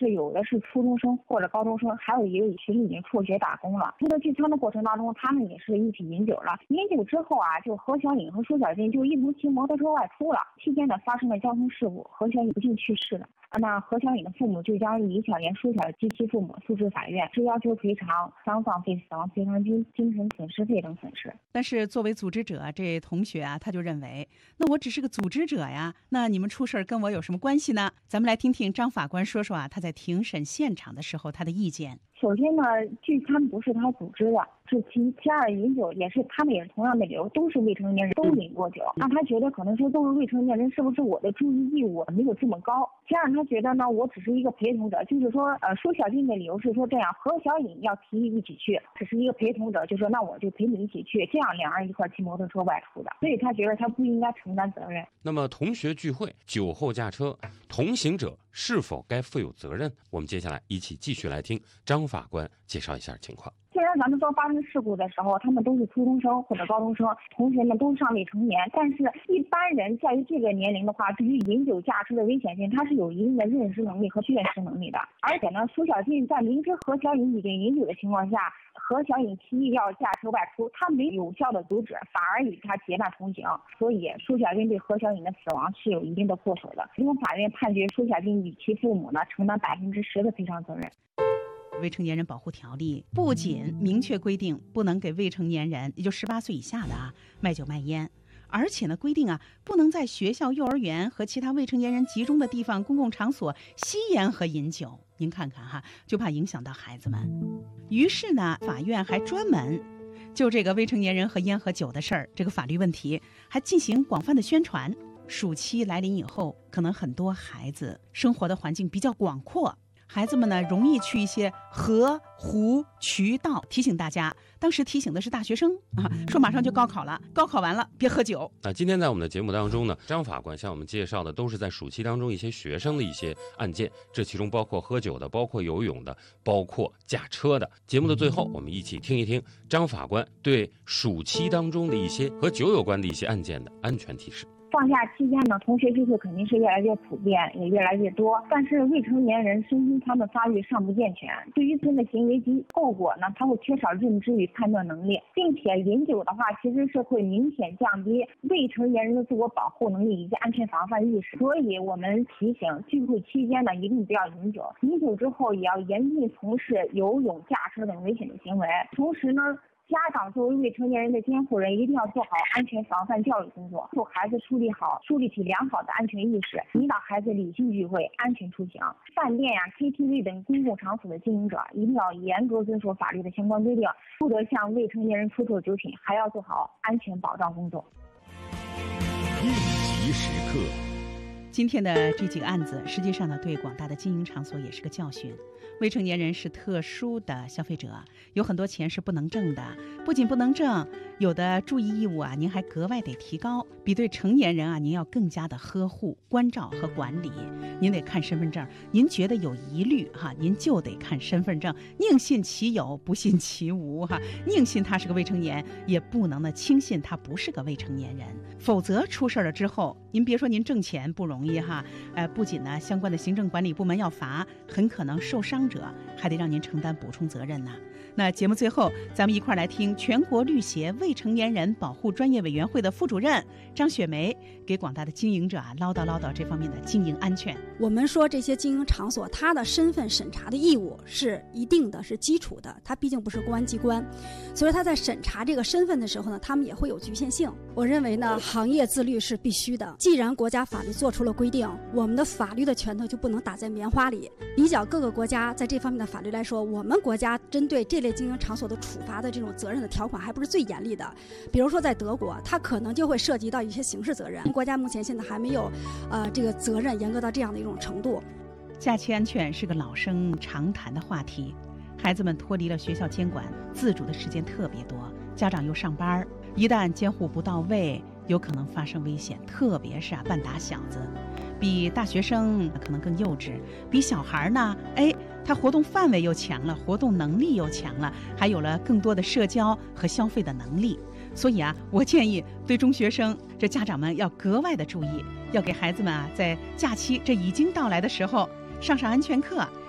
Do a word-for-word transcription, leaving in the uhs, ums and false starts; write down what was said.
是有的是初中生或者高中生，还有一个其实已经辍学打工了。这个聚餐的过程当中，他们也是一起饮酒了。饮酒之后啊，就何小颖和舒小静就一同骑摩托车外出了。期间呢，发生了交通事故，何小颖不幸去世了。那何小颖的父母就将李小莲、舒小及其父母诉至法院，是要求赔偿丧葬费、死亡赔偿金、精神损失费等损失。 但是作为组织者，这同学啊，他就认为，那我只是个组织者呀，那你们出事跟我有什么关系呢？咱们来听听张法官说说啊，他在庭审现场的时候他的意见。 首先呢，聚餐不是他组织的，是其其二饮酒也是他们也是同样的理由，都是未成年人，都饮过酒。那他觉得可能说都是未成年人，是不是我的注意义务没有这么高？其二，他觉得呢，我只是一个陪同者，就是说，呃，舒小静的理由是说这样，何小颖要提议一起去，只是一个陪同者，就说那我就陪你一起去，这样两人一块骑摩托车外出的，所以他觉得他不应该承担责任。 那么同学聚会酒后驾车，同行者是否该负有责任？我们接下来一起继续来听张法官介绍一下情况。 虽然咱们说发生事故的时候，他们都是初中生或者高中生，同学们都尚未成年，但是一般人在于这个年龄的话，对于饮酒驾车的危险性，他是有一定的认识能力和辨识能力的。而且呢，舒小静在明知何小颖已经饮酒的情况下，何小颖提议要驾车外出，他没有效的阻止，反而与他结伴同行，所以舒小静对何小颖的死亡是有一定的过错的。最终法院判决舒小静与其父母呢承担百分之十的赔偿责任。 未成年人保护条例不仅明确规定不能给未成年人，也就十八岁以下的啊卖酒卖烟，而且呢规定啊不能在学校、幼儿园和其他未成年人集中的地方、公共场所吸烟和饮酒。您看看哈，就怕影响到孩子们。于是呢，法院还专门就这个未成年人和烟和酒的事儿，这个法律问题还进行广泛的宣传。暑期来临以后，可能很多孩子生活的环境比较广阔，孩子们呢容易去一些河、湖、渠道，提醒大家，当时提醒的是大学生啊，说马上就高考了，高考完了别喝酒。 那今天在我们的节目当中呢，张法官向我们介绍的都是在暑期当中一些学生的一些案件，这其中包括喝酒的，包括游泳的，包括驾车的。节目的最后，我们一起听一听张法官对暑期当中的一些和酒有关的一些案件的安全提示。 放假期间呢，同学聚会肯定是越来越普遍，也越来越多。但是未成年人身心他们发育尚不健全，对于自身的行为及后果呢，他会缺少认知与判断能力，并且饮酒的话，其实是会明显降低未成年人的自我保护能力以及安全防范意识。所以我们提醒聚会期间呢，一定不要饮酒，饮酒之后也要严禁从事游泳、驾车等危险的行为。同时呢，家长作为未成年人的监护人，一定要做好安全防范教育工作，助孩子树立好、树立起良好的安全意识，引导孩子理性聚会、安全出行。饭店呀、K T V 等公共场所的经营者一定要严格遵守法律的相关规定，不得向未成年人出售酒品，还要做好安全保障工作。 应急时刻。 今天的这几个案子，实际上呢，对广大的经营场所也是个教训。未成年人是特殊的消费者，有很多钱是不能挣的，不仅不能挣，有的注意义务啊，您还格外得提高，比对成年人啊，您要更加的呵护、关照和管理。您得看身份证，您觉得有疑虑哈，您就得看身份证，宁信其有，不信其无哈。宁信他是个未成年，也不能呢轻信他不是个未成年人，否则出事了之后，您别说您挣钱不容易哈，呃，不仅呢相关的行政管理部门要罚，很可能受伤者还得让您承担补充责任呢。那节目最后，咱们一块儿来听全国律协未成年人保护专业委员会的副主任张雪梅给广大的经营者啊唠叨唠叨这方面的经营安全。 我们说这些经营场所，它的身份审查的义务是一定的，是基础的，它毕竟不是公安机关，所以它在审查这个身份的时候呢，他们也会有局限性。我认为呢，行业自律是必须的。既然国家法律做出了规定，我们的法律的拳头就不能打在棉花里。比较各个国家在这方面的法律来说，我们国家针对这类经营场所的处罚的这种责任的条款还不是最严厉的。比如说在德国，它可能就会涉及到一些刑事责任，国家目前现在还没有呃这个责任严格到这样的一种程度。 假期安全是个老生常谈的话题，孩子们脱离了学校监管，自主的时间特别多，家长又上班，一旦监护不到位，有可能发生危险，特别是啊半打小子，比大学生可能更幼稚，比小孩呢，哎，他活动范围又强了，活动能力又强了，还有了更多的社交和消费的能力。所以啊，我建议对中学生这家长们要格外的注意，要给孩子们啊在假期这已经到来的时候上上安全课，